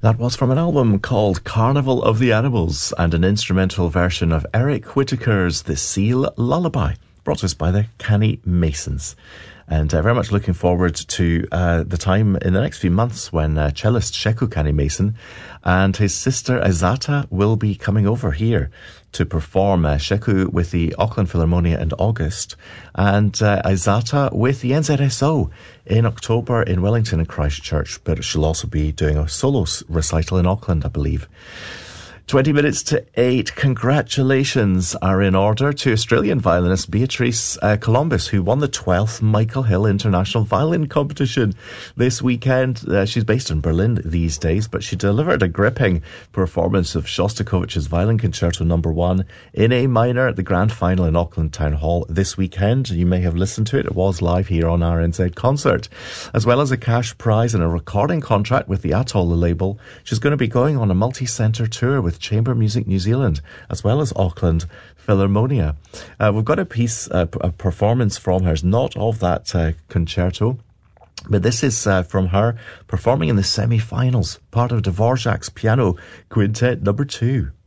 That was from an album called Carnival of the Animals and an instrumental version of Eric Whittaker's The Seal Lullaby, brought to us by the Canny Masons. And very much looking forward to the time in the next few months when cellist Sheku Canny Mason and his sister Azata will be coming over here to perform. Sheku with the Auckland Philharmonia in August and Azata with the NZSO in October in Wellington and Christchurch, but she'll also be doing a solo recital in Auckland, I believe. 20 minutes to 8. Congratulations are in order to Australian violinist Beatrice Columbus, who won the 12th Michael Hill International Violin Competition this weekend. She's based in Berlin these days, but she delivered a gripping performance of Shostakovich's Violin Concerto No. 1 in A minor at the grand final in Auckland Town Hall this weekend. You may have listened to it. It was live here on RNZ Concert. As well as a cash prize and a recording contract with the Atoll label, she's going to be going on a multi-centre tour with Chamber Music New Zealand, as well as Auckland Philharmonia. We've got a piece, a performance from her, not of that concerto, but this is from her performing in the semi-finals, part of Dvorak's Piano Quintet No. 2.